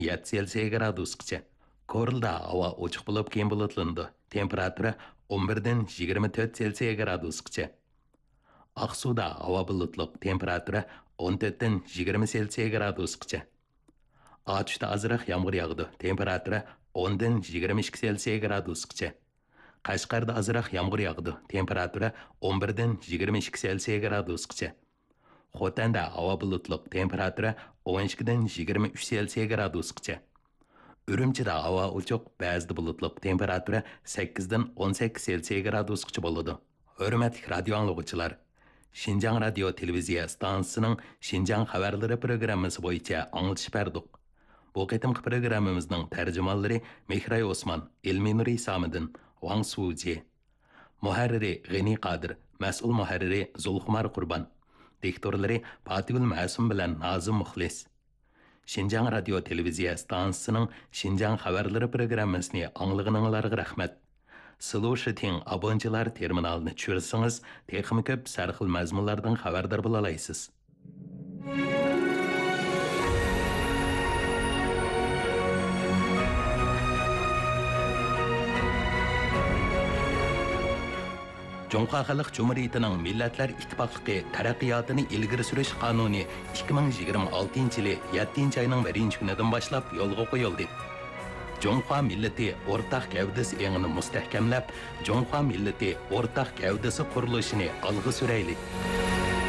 7 Selsiya gradusgacha. Korilda havo ochiq bo'lib keyin bulutlandi. Temperatura 11 dan 24 Selsiya gradusgacha. Aqsuda havo bulutliq, temperatura 14 dan 20 Selsiya gradusgacha. Aqshda azroq yomg'ir yog'di, temperatura 10 dan 22 Selsiya gradusgacha. Qashqarda azroq yomg'ir yog'di, temperatura 11 dan 22 Selsiya gradusgacha. Xotanda havo bulutliq, temperatura 12 dan 23 Selsiya gradusgacha. Ürümçide havo ochiq, ba'zida bulutliq, temperatura 8 dan 18 Selsiya gradusgacha bo'ladi. Hurmatli radio anglovchilar, Şinjan Radio Televiziya stansiyasining Şinjan xabarlari programmasi bo'yicha anglitish berdik. Bu qitimqi programmamizning tarjimonlari Mehray Osman, Elminuri Samiddin, Wang Suji. Muharriri G'ani Qodir, mas'ul muharriri Zulxumar Qurban. Diktorlari Patigul Ma'sum bilan Nazim Muxlis. Şinjan Radio Televiziya stansiyasining Şinjan xabarlari programmasini anglag'ininglarga rahmat. Слушатин abonchilar terminalini tushirsangiz, texnik ko'p sarxil mazmunlardan xabardor bo'la olasiz. Cumhuriyet Xalq Cumhuriyetining Millatlar İttifaqligi taraqqiyotini ilgari surish qonuni 2026 yili 7 oyning 1-kunidan boshlab yo'lga qo'yildi. Cumhuriyet milleti ortaq gavdasi engini mustahkamlab, Cumhuriyet milleti ortaq gavdasi qurilishini alg'i suraylik.